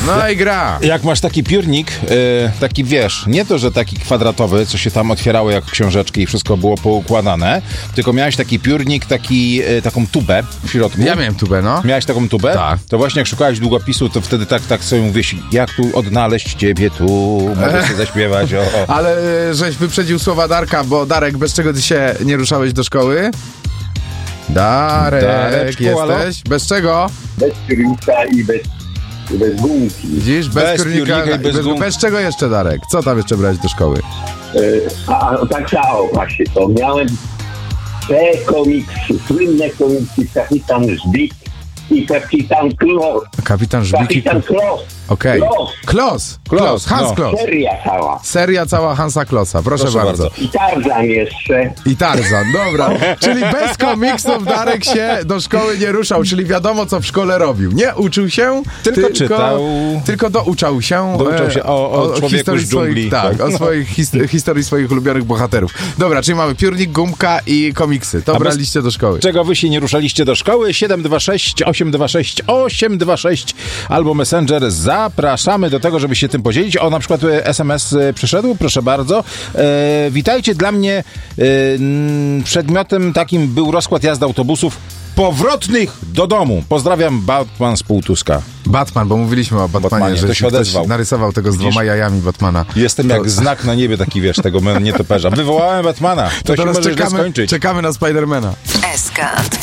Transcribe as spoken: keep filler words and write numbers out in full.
No i gra. Jak masz taki piórnik, yy, taki wiesz, nie to, że taki kwadratowy, co się tam otwierało jak książeczki i wszystko było poukładane, tylko miałeś taki piórnik, taki, yy, taką tubę w środku. Ja miałem tubę, no. Miałeś taką tubę? Tak. To właśnie jak szukałeś długopisu, to wtedy tak, tak sobie mówisz, jak tu odnaleźć ciebie tu, mogę sobie zaśpiewać, o, o. Ale y, żeś wyprzedził słowa Darka, bo Darek, bez czego ty się nie ruszałeś do szkoły? Darek, Dareczku, jesteś? halo? Bez czego? Bez piórnika i bez, bez gumki. Widzisz? Bez, Bez piórnika, piórnika i bez bez, gumki. bez czego jeszcze, Darek? Co tam jeszcze brać do szkoły? Y, A tak samo właśnie to. Miałem te komiksy, słynne komiksy Kapitan Żbik i Kapitan Klos. Kapitan Żbiki. Kapitan Klos. Okej. Klos. Klos. Klos, Klos. Hans no. Klos. Seria cała. Seria cała Hansa Klossa. Proszę, Proszę bardzo. bardzo. I Tarzan jeszcze. I Tarzan, dobra. Czyli bez komiksów Darek się do szkoły nie ruszał, czyli wiadomo, co w szkole robił. Nie uczył się, Tylko czytał. Tylko douczał się. Douczał się o- o człowieku historii z dżungli. swoich, tak, o swoich his, historii swoich ulubionych bohaterów. Dobra, czyli mamy piórnik, gumka i komiksy. To A bez- braliście do szkoły. Czego wy się nie ruszaliście do szkoły? siedem dwa sześć, osiem dwa sześć, osiem dwa sześć albo Messenger. Zapraszamy do tego, żeby się tym podzielić. O, na przykład e, S M S e, przyszedł, proszę bardzo. E, witajcie, dla mnie e, n, przedmiotem takim był rozkład jazdy autobusów powrotnych do domu. Pozdrawiam, Batman z Półtuska. Batman, bo mówiliśmy o Batmanie, Batmanie, że to się jeśli ktoś odezwał. narysował tego z Widzisz? dwoma jajami Batmana. Jestem to, jak znak na niebie taki, wiesz, tego nietoperza. Wywołałem Batmana. To, To się teraz może źle czekamy, skończyć. czekamy na Spidermana. S K.